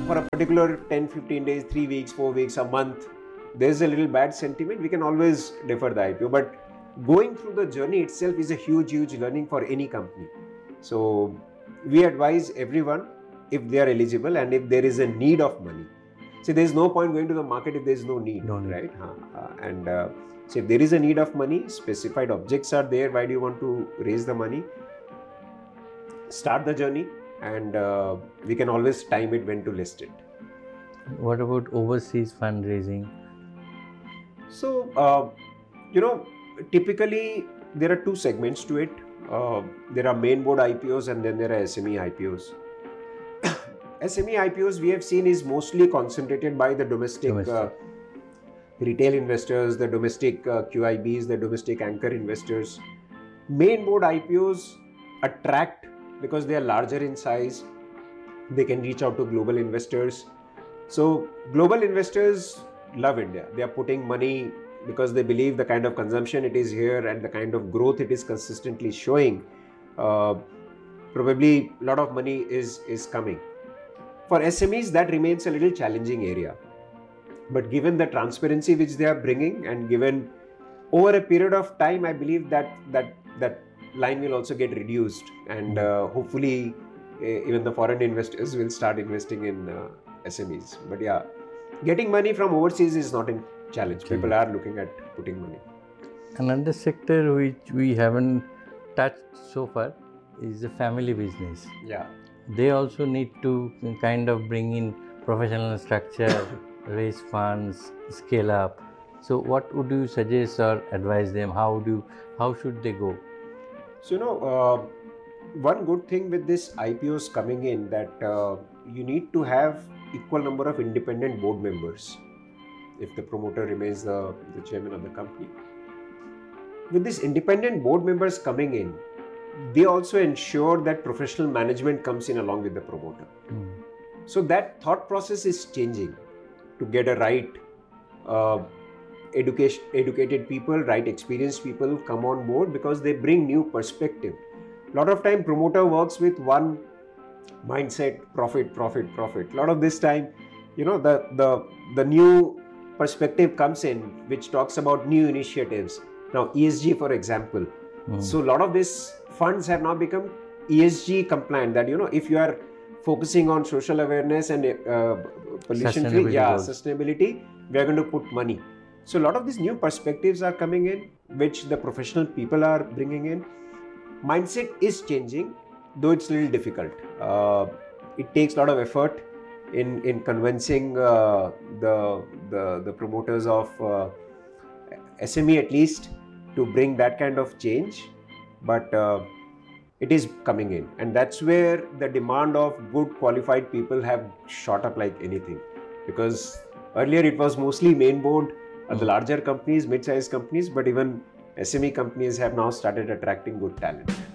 for a particular 10, 15 days, 3 weeks, 4 weeks, a month, there's a little bad sentiment, we can always defer the IPO. But going through the journey itself is a huge learning for any company. So we advise everyone, if they are eligible and if there is a need of money. See, there is no point going to the market if there is no need, right? So if there is a need of money, specified objects are there, why do you want to raise the money? Start the journey, and we can always time it when to list it. What about overseas fundraising? So, typically there are two segments to it. There are main board IPOs and then there are SME IPOs. SME IPOs we have seen is mostly concentrated by the domestic. Retail investors, the domestic QIBs, the domestic anchor investors. Main board IPOs attract because they are larger in size. They can reach out to global investors. So global investors love India. They are putting money because they believe the kind of consumption it is here and the kind of growth it is consistently showing. Probably a lot of money is coming. For SMEs, that remains a little challenging area. But given the transparency which they are bringing, and given over a period of time, I believe that line will also get reduced, and hopefully even the foreign investors will start investing in SMEs. But yeah, getting money from overseas is not a challenge. People are looking at putting money. Another sector which we haven't touched so far is the family business. Yeah. They also need to kind of bring in professional structure, raise funds, scale up. So what would you suggest or advise them? How should they go? So one good thing with this IPOs coming in, that you need to have equal number of independent board members if the promoter remains the chairman of the company. With these independent board members coming in, they also ensure that professional management comes in along with the promoter. So that thought process is changing to get a right educated people, right experienced people come on board, because they bring new perspective. A lot of time promoter works with one mindset, profit. A lot of this time, the new perspective comes in which talks about new initiatives. Now ESG, for example. So a lot of these funds have now become ESG compliant, that if you are focusing on social awareness and pollution free, sustainability, we are going to put money. So a lot of these new perspectives are coming in, which the professional people are bringing in. Mindset is changing, though it's a little difficult. It takes a lot of effort in convincing the promoters of SME at least to bring that kind of change, but it is coming in, and that's where the demand of good qualified people have shot up like anything. Because earlier it was mostly main board, the larger companies, mid-sized companies, but even SME companies have now started attracting good talent.